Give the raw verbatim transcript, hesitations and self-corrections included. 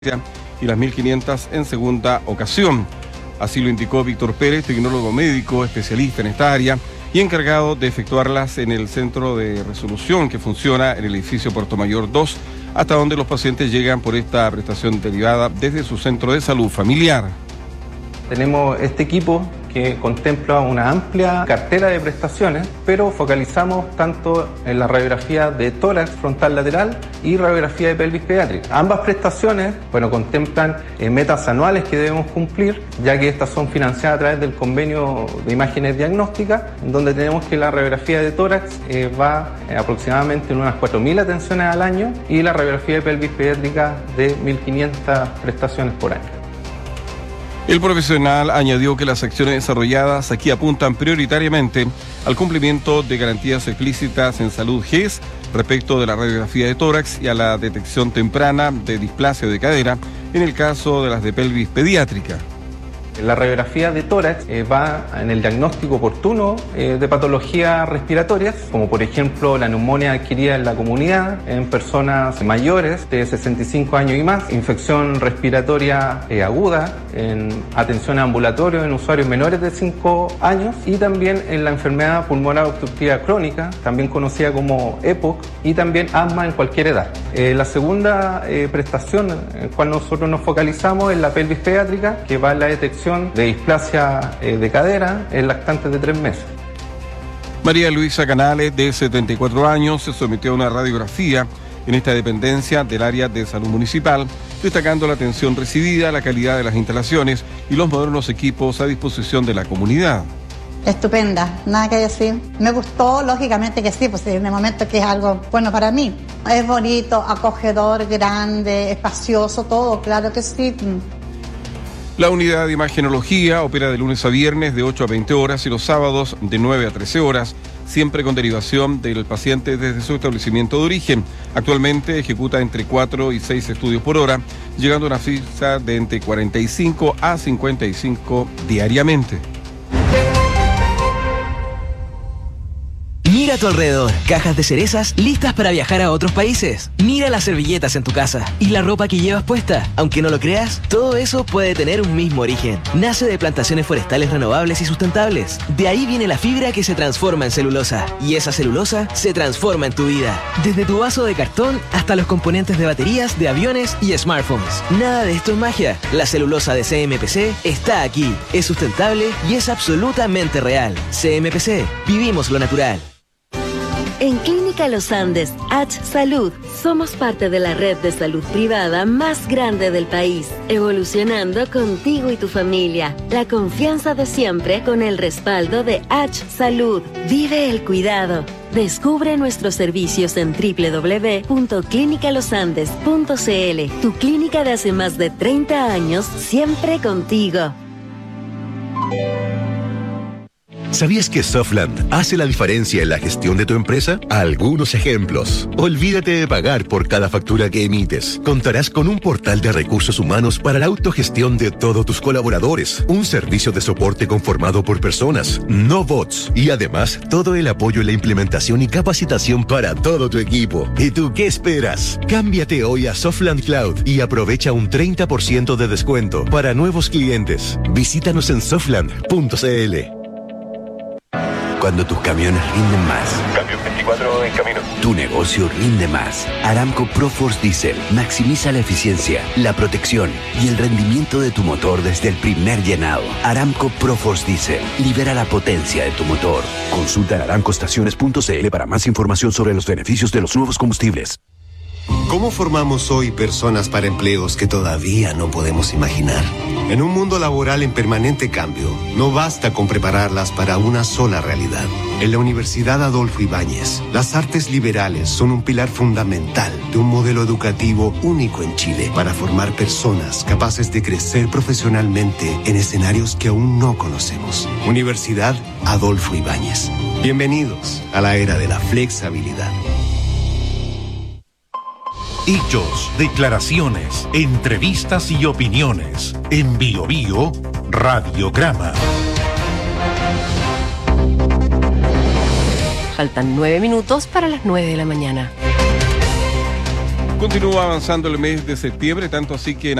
y las mil quinientas en segunda ocasión. Así lo indicó Víctor Pérez, tecnólogo médico, especialista en esta área y encargado de efectuarlas en el centro de resolución que funciona en el edificio Puerto Mayor dos, hasta donde los pacientes llegan por esta prestación derivada desde su centro de salud familiar. Tenemos este equipo que contempla una amplia cartera de prestaciones, pero focalizamos tanto en la radiografía de tórax frontal lateral y radiografía de pelvis pediátrica. Ambas prestaciones, bueno, contemplan eh, metas anuales que debemos cumplir, ya que estas son financiadas a través del convenio de imágenes diagnósticas, donde tenemos que la radiografía de tórax eh, va eh, aproximadamente en unas cuatro mil atenciones al año y la radiografía de pelvis pediátrica de mil quinientas prestaciones por año. El profesional añadió que las acciones desarrolladas aquí apuntan prioritariamente al cumplimiento de garantías explícitas en salud G E S respecto de la radiografía de tórax y a la detección temprana de displasia de cadera en el caso de las de pelvis pediátrica. La radiografía de tórax eh, va en el diagnóstico oportuno eh, de patologías respiratorias, como por ejemplo la neumonía adquirida en la comunidad, en personas mayores de sesenta y cinco años y más, infección respiratoria eh, aguda, en atención ambulatoria en usuarios menores de cinco años y también en la enfermedad pulmonar obstructiva crónica, también conocida como E P O C, y también asma en cualquier edad. Eh, la segunda eh, prestación en la cual nosotros nos focalizamos es la pelvis pediátrica, que va en la detección de displasia eh, de cadera en lactantes de tres meses. María Luisa Canales, de setenta y cuatro años, se sometió a una radiografía en esta dependencia del área de salud municipal, destacando la atención recibida, la calidad de las instalaciones y los modernos equipos a disposición de la comunidad. Estupenda, nada que decir. Me gustó, lógicamente que sí, pues en el momento que es algo bueno para mí. Es bonito, acogedor, grande, espacioso, todo, claro que sí. La unidad de imagenología opera de lunes a viernes de ocho a veinte horas y los sábados de nueve a trece horas, siempre con derivación del paciente desde su establecimiento de origen. Actualmente ejecuta entre cuatro y seis estudios por hora, llegando a una cifra de entre cuarenta y cinco a cincuenta y cinco diariamente. Mira a tu alrededor, cajas de cerezas listas para viajar a otros países. Mira las servilletas en tu casa y la ropa que llevas puesta. Aunque no lo creas, todo eso puede tener un mismo origen. Nace de plantaciones forestales renovables y sustentables. De ahí viene la fibra que se transforma en celulosa. Y esa celulosa se transforma en tu vida. Desde tu vaso de cartón hasta los componentes de baterías, de aviones y smartphones. Nada de esto es magia. La celulosa de C M P C está aquí. Es sustentable y es absolutamente real. C M P C. Vivimos lo natural. En Clínica Los Andes, H Salud, somos parte de la red de salud privada más grande del país, evolucionando contigo y tu familia. La confianza de siempre con el respaldo de H Salud. Vive el cuidado. Descubre nuestros servicios en doble u doble u doble u punto clínica los andes punto c l. Tu clínica de hace más de treinta años, siempre contigo. ¿Sabías que Softland hace la diferencia en la gestión de tu empresa? Algunos ejemplos. Olvídate de pagar por cada factura que emites. Contarás con un portal de recursos humanos para la autogestión de todos tus colaboradores. Un servicio de soporte conformado por personas, no bots. Y además, todo el apoyo en la implementación y capacitación para todo tu equipo. ¿Y tú qué esperas? Cámbiate hoy a Softland Cloud y aprovecha un treinta por ciento de descuento para nuevos clientes. Visítanos en softland punto c l. Cuando tus camiones rinden más. Camión veinticuatro en camino. Tu negocio rinde más. Aramco ProForce Diesel maximiza la eficiencia, la protección y el rendimiento de tu motor desde el primer llenado. Aramco ProForce Diesel libera la potencia de tu motor. Consulta en aramco estaciones punto c l para más información sobre los beneficios de los nuevos combustibles. ¿Cómo formamos hoy personas para empleos que todavía no podemos imaginar? En un mundo laboral en permanente cambio, no basta con prepararlas para una sola realidad. En la Universidad Adolfo Ibáñez, las artes liberales son un pilar fundamental de un modelo educativo único en Chile para formar personas capaces de crecer profesionalmente en escenarios que aún no conocemos. Universidad Adolfo Ibáñez. Bienvenidos a la era de la flexibilidad. Hechos, declaraciones, entrevistas y opiniones. En Bio Bio, Radiograma. Faltan nueve minutos para las nueve de la mañana. Continúa avanzando el mes de septiembre, tanto así que en